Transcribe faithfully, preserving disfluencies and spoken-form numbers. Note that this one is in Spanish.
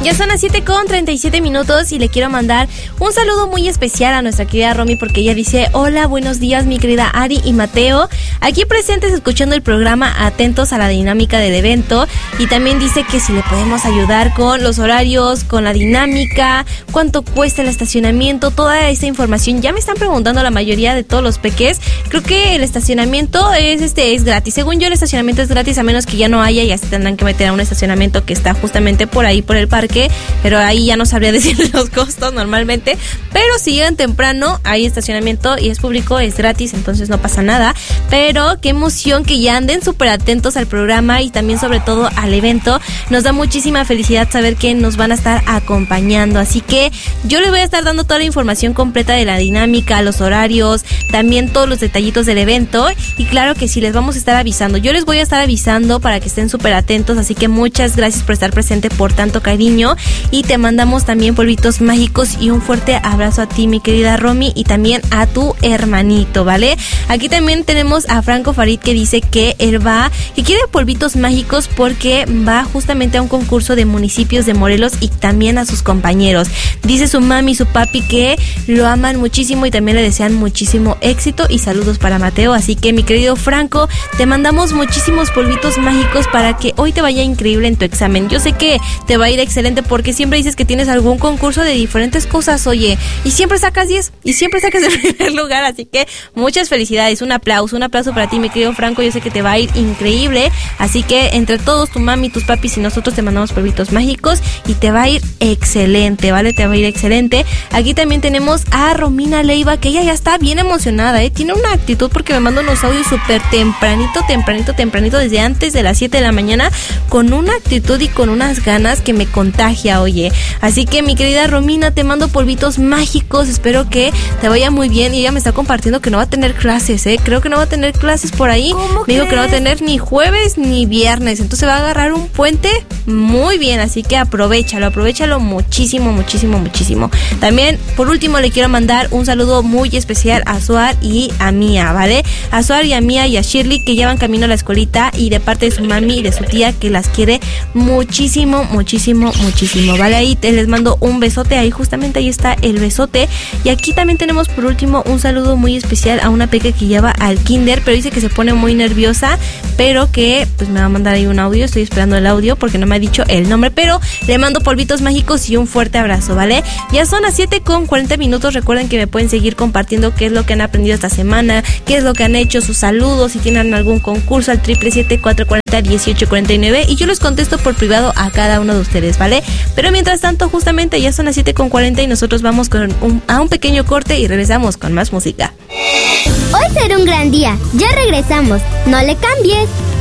Ya son las siete con treinta y siete minutos y le quiero mandar un saludo muy especial a nuestra querida Romy, porque ella dice: hola, buenos días mi querida Ari y Mateo, aquí presentes escuchando el programa, atentos a la dinámica del evento. Y también dice que si le podemos ayudar con los horarios, con la dinámica, cuánto cuesta el estacionamiento, toda esta información. Ya me están preguntando la mayoría de todos los peques. Creo que el estacionamiento es este es gratis. Según yo, el estacionamiento es gratis, a menos que ya no haya y así tendrán que meter a un estacionamiento que está justamente por ahí, por el parque, pero ahí ya no sabría decir los costos normalmente. Pero si llegan temprano, hay estacionamiento y es público, es gratis, entonces no pasa nada. Pero qué emoción que ya anden súper atentos al programa y también sobre todo al evento. Nos da muchísima felicidad saber que nos van a estar acompañando, así que yo les voy a estar dando toda la información completa de la dinámica, los horarios, también todos los detallitos del evento, y claro que sí, les vamos a estar avisando. Yo les voy a estar avisando para que estén súper atentos, así que muchas gracias por estar presente, por tanto cariño, y te mandamos también polvitos mágicos y un fuerte abrazo a ti, mi querida Romy, y también a tu hermanito, ¿vale? Aquí también tenemos a Franco Farid, que dice que él va, que quiere polvitos mágicos porque va justamente a un concurso de municipios de Morelos y también a sus compañeros. Dice su mami y su papi que lo aman muchísimo y también le desean muchísimo éxito, y saludos para Mateo. Así que mi querido Franco, te mandamos muchísimos polvitos mágicos para que hoy te vaya increíble en tu examen. Yo sé que te va a ir excelente porque siempre dices que tienes algún concurso de diferentes cosas, oye, y siempre sacas diez y siempre sacas el primer lugar, así que muchas felicidades, un aplauso, un aplauso para ti, mi querido Franco. Yo sé que te va a ir increíble, así que entre todos, tu mami, tus papis y nosotros, te mandamos polvitos mágicos y te va a ir excelente, ¿vale? Te va a ir excelente. Aquí también tenemos a Romina Leiva, que ella ya está bien emocionada, ¿eh? Tiene una actitud porque me manda unos audios súper tempranito, tempranito, tempranito, desde antes de las siete de la mañana, con una actitud y con unas ganas que me contagia, oye. Así que mi querida Romina, te mando polvitos mágicos, espero que te vaya muy bien. Y ella me está compartiendo que no va a tener clases, ¿eh? Creo que no va a tener clases por ahí. Me dijo que no va a tener ni jueves ni viernes, entonces va a agarrar un puente muy bien, así que aprovechalo, aprovechalo muchísimo, muchísimo, muchísimo. También, por último, le quiero mandar un saludo muy especial a Suar y a Mía, ¿vale? A Suar y a Mía y a Shirley, que llevan camino a la escuelita, y de parte de su mami y de su tía, que las quiere muchísimo, muchísimo, muchísimo, ¿vale? Ahí te les mando un besote, ahí justamente ahí está el besote. Y aquí también tenemos por último un saludo muy especial a una peque que lleva al kinder, pero dice que se pone muy nerviosa, pero que pues me va a mandar ahí un audio. Estoy esperando el audio porque no me ha dicho el nombre, pero le mando polvitos mágicos y un fuerte abrazo, ¿vale? Ya son las siete con cuarenta minutos. Recuerden que me pueden seguir compartiendo qué es lo que han aprendido esta semana, qué es lo que han hecho, sus saludos, si tienen algún concurso al triple siete cuatro cuatro cero dieciocho cuarenta y nueve, y yo les contesto por privado a cada uno de ustedes, ¿vale? Pero mientras tanto, justamente ya son las siete con cuarenta y nosotros vamos con un, a un pequeño corte y regresamos con más música. Hoy será un gran día, ya regresamos, no le cambies.